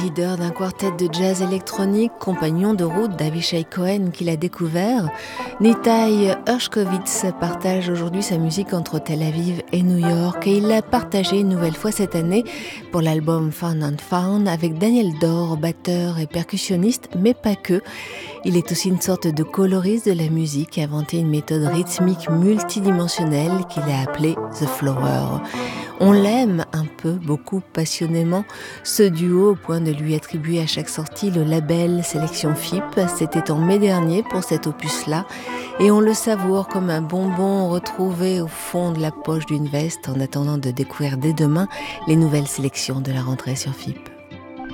Leader d'un quartet de jazz électronique, compagnon de route d'Avishai Cohen qu'il a découvert, Nitai Hershkovitz partage aujourd'hui sa musique entre Tel Aviv et New York et il l'a partagée une nouvelle fois cette année pour l'album Found and Found avec Daniel Dor, batteur et percussionniste, mais pas que. Il est aussi une sorte de coloriste de la musique et a inventé une méthode rythmique multidimensionnelle qu'il a appelée The Flower. On l'aime un peu, beaucoup, passionnément, ce duo au point de lui attribuer à chaque sortie le label Sélection FIP. C'était en mai dernier pour cet opus-là et on le savoure comme un bonbon retrouvé au fond de la poche d'une veste en attendant de découvrir dès demain les nouvelles sélections de la rentrée sur FIP.